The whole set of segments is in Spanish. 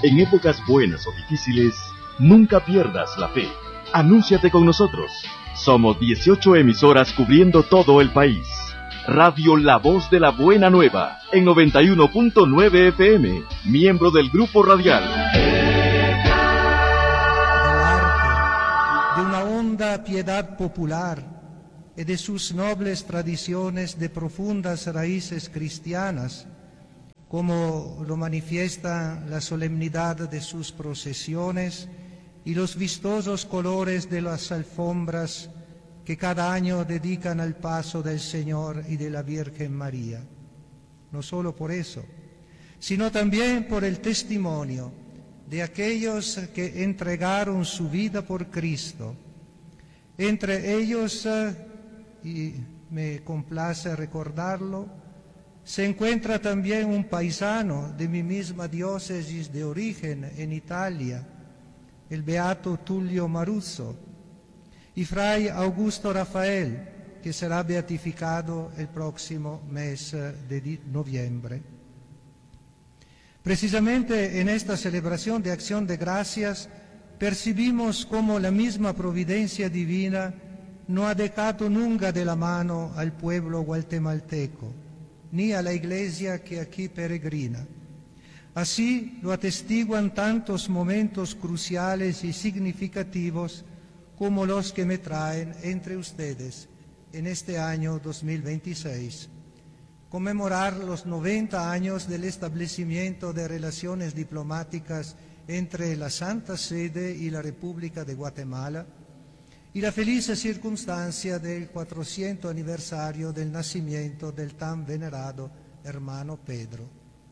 En épocas buenas o difíciles, nunca pierdas la fe. Anúnciate con nosotros. Somos 18 emisoras cubriendo todo el país. Radio La Voz de la Buena Nueva, en 91.9 FM, miembro del Grupo Radial. Del arte, de una honda piedad popular y de sus nobles tradiciones de profundas raíces cristianas, como lo manifiesta la solemnidad de sus procesiones y los vistosos colores de las alfombras que cada año dedican al paso del Señor y de la Virgen María. No solo por eso, sino también por el testimonio de aquellos que entregaron su vida por Cristo. Entre ellos, y me complace recordarlo, se encuentra también un paisano de mi misma diócesis de origen en Italia, el beato Tullio Maruzzo, y fray Augusto Rafael, que será beatificado el próximo mes de noviembre. Precisamente en esta celebración de Acción de Gracias percibimos cómo la misma providencia divina no ha dejado nunca de la mano al pueblo guatemalteco, ni a la Iglesia que aquí peregrina. Así lo atestiguan tantos momentos cruciales y significativos como los que me traen entre ustedes en este año 2026. Conmemorar los 90 años del establecimiento de relaciones diplomáticas entre la Santa Sede y la República de Guatemala, y la feliz circunstancia del 400 aniversario del nacimiento del tan venerado hermano Pedro.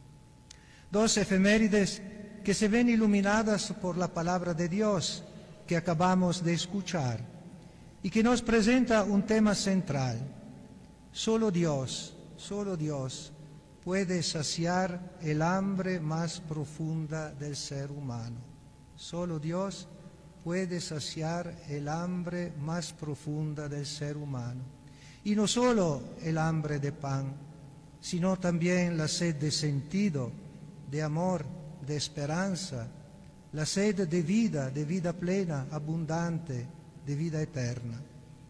Dos efemérides que se ven iluminadas por la palabra de Dios que acabamos de escuchar y que nos presenta un tema central. Solo Dios puede saciar el hambre más profunda del ser humano. Solo Dios puede saciar el hambre más profunda del ser humano. Y no solo el hambre de pan, sino también la sed de sentido, de amor, de esperanza, la sed de vida plena, abundante, de vida eterna.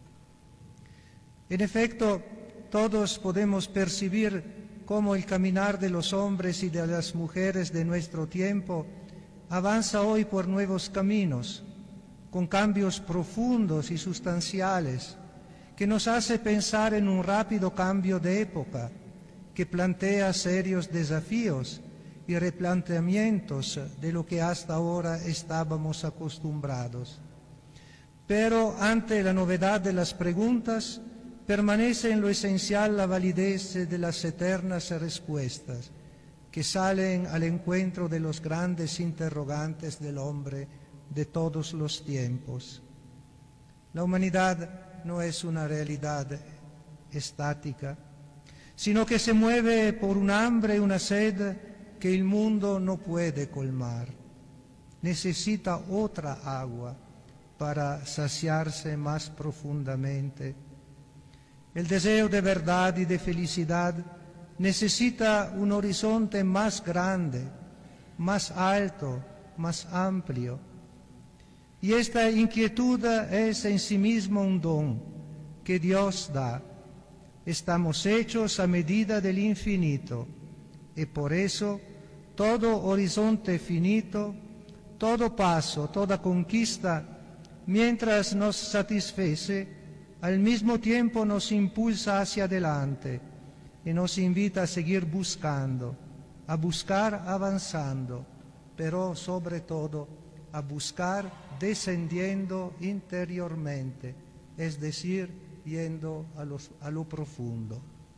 En efecto, todos podemos percibir cómo el caminar de los hombres y de las mujeres de nuestro tiempo avanza hoy por nuevos caminos, con cambios profundos y sustanciales, que nos hace pensar en un rápido cambio de época, que plantea serios desafíos y replanteamientos de lo que hasta ahora estábamos acostumbrados. Pero ante la novedad de las preguntas, permanece en lo esencial la validez de las eternas respuestas, que salen al encuentro de los grandes interrogantes del hombre de todos los tiempos. La humanidad no es una realidad estática, sino que se mueve por un hambre y una sed que el mundo no puede colmar. Necesita otra agua para saciarse más profundamente. El deseo de verdad y de felicidad necesita un horizonte más grande, más alto, más amplio. Y esta inquietud es en sí mismo un don que Dios da. Estamos hechos a medida del infinito y por eso todo horizonte finito, todo paso, toda conquista, mientras nos satisface, al mismo tiempo nos impulsa hacia adelante y nos invita a seguir buscando, a buscar avanzando, pero sobre todo a buscar descendiendo interiormente, es decir, yendo a lo profundo.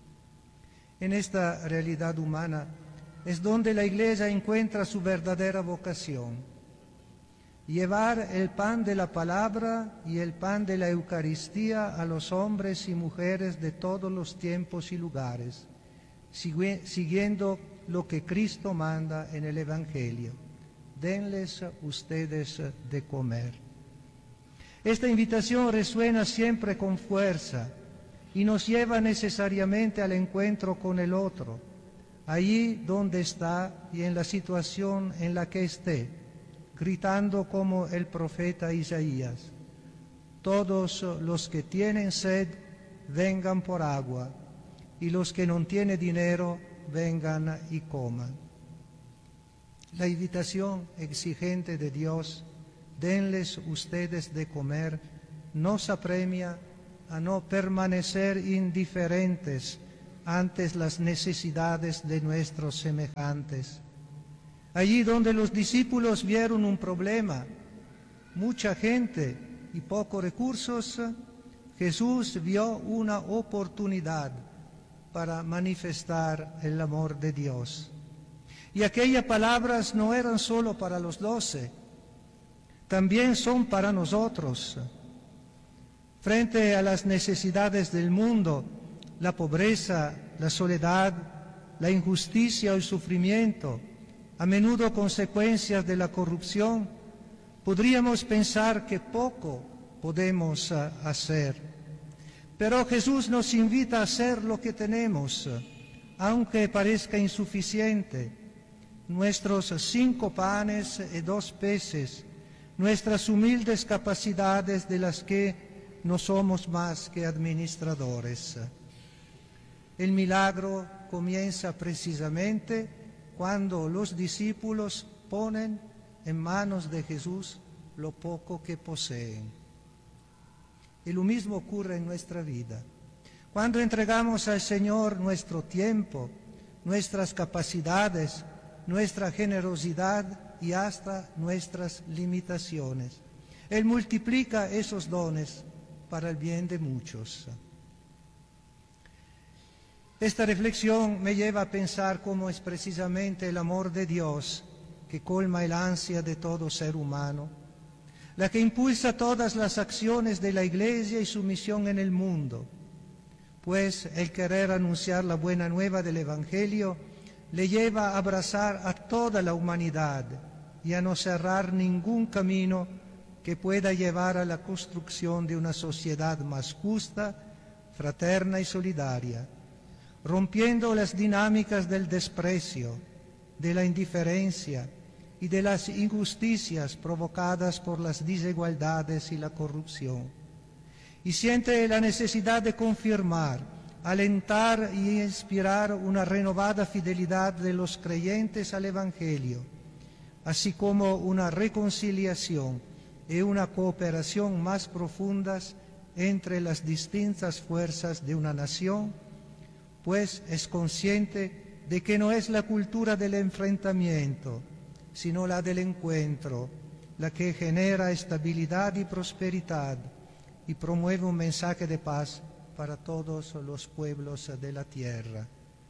En esta realidad humana es donde la Iglesia encuentra su verdadera vocación: llevar el pan de la palabra y el pan de la Eucaristía a los hombres y mujeres de todos los tiempos y lugares, siguiendo lo que Cristo manda en el Evangelio: denles ustedes de comer. Esta invitación resuena siempre con fuerza y nos lleva necesariamente al encuentro con el otro, allí donde está y en la situación en la que esté, gritando como el profeta Isaías: todos los que tienen sed, vengan por agua, y los que no tienen dinero, vengan y coman. La invitación exigente de Dios: denles ustedes de comer, nos apremia a no permanecer indiferentes ante las necesidades de nuestros semejantes. Allí donde los discípulos vieron un problema, mucha gente y pocos recursos, Jesús vio una oportunidad para manifestar el amor de Dios. Y aquellas palabras no eran solo para los 12, también son para nosotros. Frente a las necesidades del mundo, la pobreza, la soledad, la injusticia o el sufrimiento, a menudo consecuencias de la corrupción, podríamos pensar que poco podemos hacer. Pero Jesús nos invita a hacer lo que tenemos, aunque parezca insuficiente. Nuestros 5 panes y 2 peces, nuestras humildes capacidades de las que no somos más que administradores. El milagro comienza precisamente cuando los discípulos ponen en manos de Jesús lo poco que poseen. Y lo mismo ocurre en nuestra vida. Cuando entregamos al Señor nuestro tiempo, nuestras capacidades, nuestra generosidad y hasta nuestras limitaciones, Él multiplica esos dones para el bien de muchos. Esta reflexión me lleva a pensar cómo es precisamente el amor de Dios que colma el ansia de todo ser humano, la que impulsa todas las acciones de la Iglesia y su misión en el mundo, pues el querer anunciar la buena nueva del Evangelio le lleva a abrazar a toda la humanidad y a no cerrar ningún camino que pueda llevar a la construcción de una sociedad más justa, fraterna y solidaria, rompiendo las dinámicas del desprecio, de la indiferencia y de las injusticias provocadas por las desigualdades y la corrupción. Y siente la necesidad de confirmar, alentar y inspirar una renovada fidelidad de los creyentes al Evangelio, así como una reconciliación y una cooperación más profundas entre las distintas fuerzas de una nación, pues es consciente de que no es la cultura del enfrentamiento, sino la del encuentro, la que genera estabilidad y prosperidad y promueve un mensaje de paz para todos los pueblos de la tierra.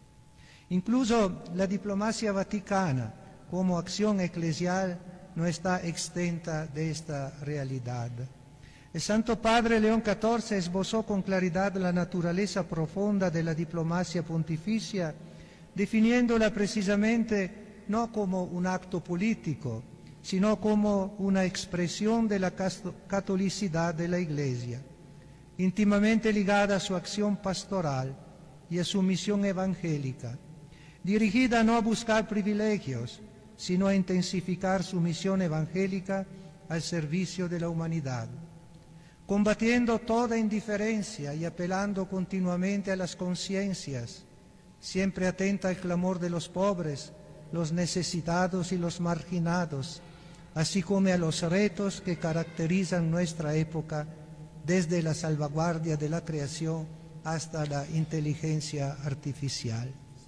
Incluso la diplomacia vaticana, como acción eclesial, no está exenta de esta realidad. El Santo Padre León XIV esbozó con claridad la naturaleza profunda de la diplomacia pontificia, definiéndola precisamente no como un acto político, sino como una expresión de la catolicidad de la Iglesia, íntimamente ligada a su acción pastoral y a su misión evangélica, dirigida no a buscar privilegios, sino a intensificar su misión evangélica al servicio de la humanidad, combatiendo toda indiferencia y apelando continuamente a las conciencias, siempre atenta al clamor de los pobres, los necesitados y los marginados, así como a los retos que caracterizan nuestra época, desde la salvaguardia de la creación hasta la inteligencia artificial.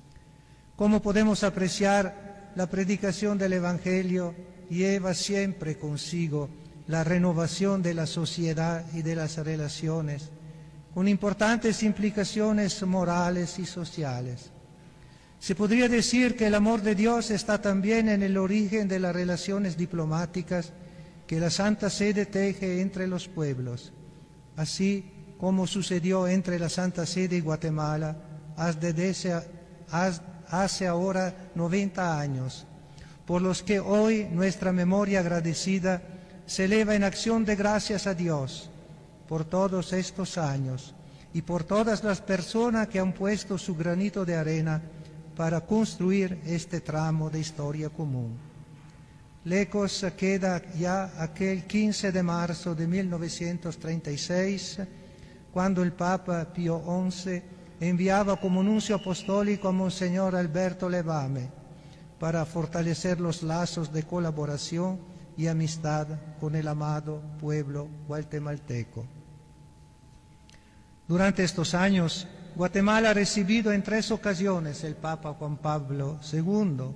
Como podemos apreciar, la predicación del Evangelio lleva siempre consigo la renovación de la sociedad y de las relaciones, con importantes implicaciones morales y sociales. Se podría decir que el amor de Dios está también en el origen de las relaciones diplomáticas que la Santa Sede teje entre los pueblos, así como sucedió entre la Santa Sede y Guatemala hace ahora 90 años, por los que hoy nuestra memoria agradecida se eleva en acción de gracias a Dios por todos estos años y por todas las personas que han puesto su granito de arena para construir este tramo de historia común. Lejos queda ya aquel 15 de marzo de 1936, cuando el Papa Pío XI enviaba como nuncio apostólico a Monseñor Alberto Levame para fortalecer los lazos de colaboración y amistad con el amado pueblo guatemalteco. Durante estos años, Guatemala ha recibido en 3 ocasiones el Papa Juan Pablo II,